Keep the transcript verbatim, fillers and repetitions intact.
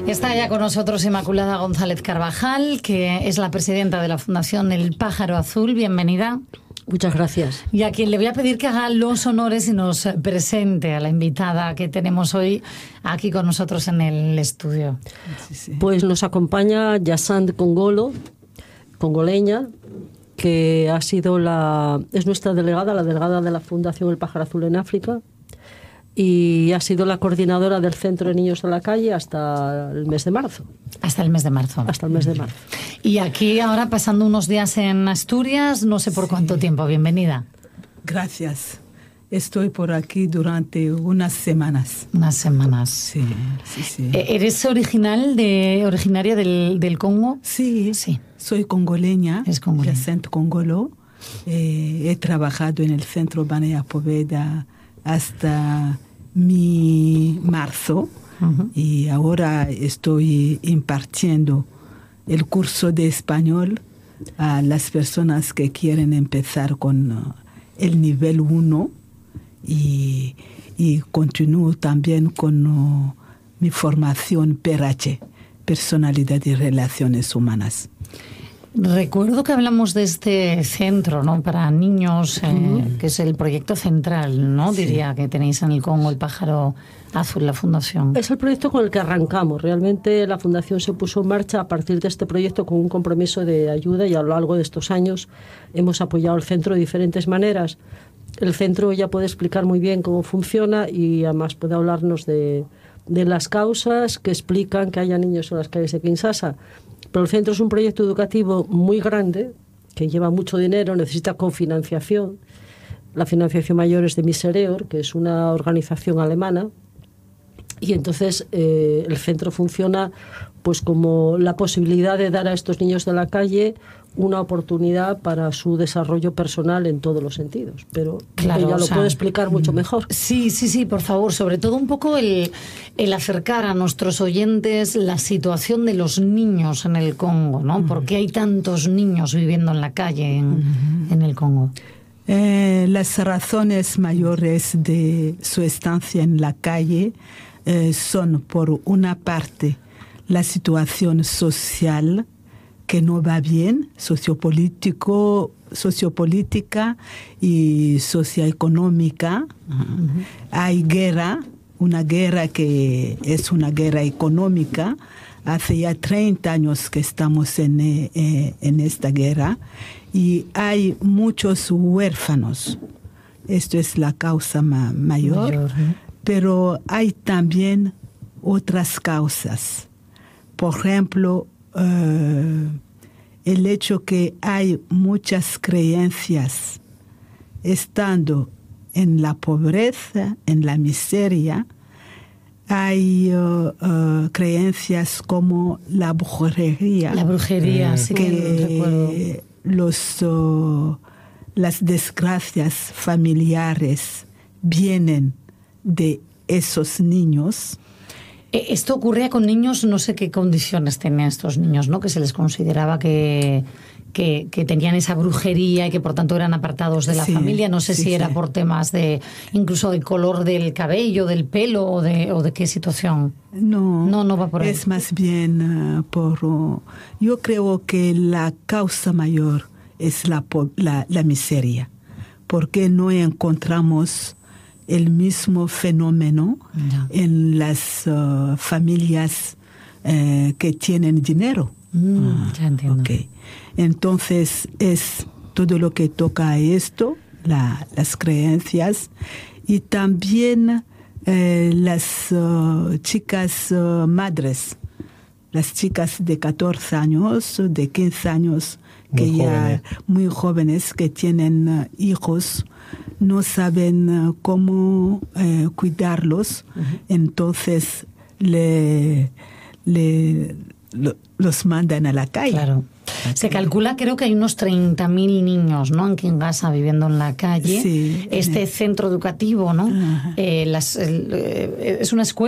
Está ya con nosotros Inmaculada González Carvajal, que es la presidenta de la Fundación El Pájaro Azul. Bienvenida. Muchas gracias. Y a quien le voy a pedir que haga los honores y nos presente a la invitada que tenemos hoy aquí con nosotros en el estudio. Sí, sí. Pues nos acompaña Yasand Congolo, congoleña, que ha sido la es nuestra delegada, la delegada de la Fundación El Pájaro Azul en África, y ha sido la coordinadora del Centro de Niños de la Calle hasta el mes de marzo. Hasta el mes de marzo. Hasta el mes de marzo. Y aquí ahora pasando unos días en Asturias, no sé por sí. cuánto tiempo. Bienvenida. Gracias. Estoy por aquí durante unas semanas. Unas semanas. Sí, sí, sí. ¿Eres original de, originaria del, del Congo? Sí, sí. Soy congoleña. Es congoleña. Yasand Congolo. Eh, he trabajado en el Centro Banea Poveda hasta mi marzo. Uh-huh. Y ahora estoy impartiendo el curso de español a las personas que quieren empezar con uh, el nivel uno y, y continúo también con uh, mi formación P R H, Personalidad y Relaciones Humanas. Recuerdo que hablamos de este centro, ¿no?, para niños, eh, uh-huh. que es el proyecto central, ¿no? Sí. Diría que tenéis en el Congo, El Pájaro Azul, la fundación. Es el proyecto con el que arrancamos. Realmente la fundación se puso en marcha a partir de este proyecto con un compromiso de ayuda, y a lo largo de estos años hemos apoyado al centro de diferentes maneras. El centro ya puede explicar muy bien cómo funciona y además puede hablarnos de, de las causas que explican que haya niños en las calles de Kinshasa. Pero el centro es un proyecto educativo muy grande, que lleva mucho dinero, necesita cofinanciación. La financiación mayor es de Misereor, que es una organización alemana. Y entonces eh, el centro funciona pues como la posibilidad de dar a estos niños de la calle una oportunidad para su desarrollo personal en todos los sentidos. Pero claro, ella lo o sea, puede explicar mucho mejor. Sí, sí, sí, por favor. Sobre todo un poco el, el acercar a nuestros oyentes la situación de los niños en el Congo, ¿no? ¿Por qué hay tantos niños viviendo en la calle en, uh-huh. en el Congo? Eh, las razones mayores de su estancia en la calle eh, son, por una parte, la situación social, que no va bien, sociopolítico, sociopolítica y socioeconómica. Uh-huh. Hay guerra, una guerra que es una guerra económica. Hace ya treinta años que estamos en, eh, en esta guerra y hay muchos huérfanos. Esto es la causa ma- mayor, mayor ¿eh? Pero hay también otras causas. Por ejemplo, Uh, el hecho que hay muchas creencias estando en la pobreza, en la miseria. Hay uh, uh, creencias como la brujería. La brujería, mm. sí que, que recuerdo. Los, uh, las desgracias familiares vienen de esos niños. Esto ocurría con niños, no sé qué condiciones tenían estos niños, ¿no? Que se les consideraba que, que, que tenían esa brujería y que por tanto eran apartados de la sí, familia. No sé sí, si era sí. por temas de incluso del color del cabello, del pelo o de, o de qué situación. No, no, no va por ahí. Es más bien uh, por... Uh, yo creo que la causa mayor es la, la, la miseria, porque no encontramos el mismo fenómeno no. en las uh, familias uh, que tienen dinero. Mm, ah, ya entiendo. Okay. Entonces es todo lo que toca a esto, la, las creencias, y también eh, las uh, chicas uh, madres, las chicas de catorce años, de quince años, que muy ya jóvenes. muy jóvenes, que tienen uh, hijos, no saben uh, cómo uh, cuidarlos, uh-huh. entonces le, le lo, los mandan a la calle. Claro. Se calcula, creo que hay unos treinta mil niños, ¿no?, en Kinshasa viviendo en la calle. Sí, este eh. centro educativo, ¿no? Eh, las, el, eh, es una escuela.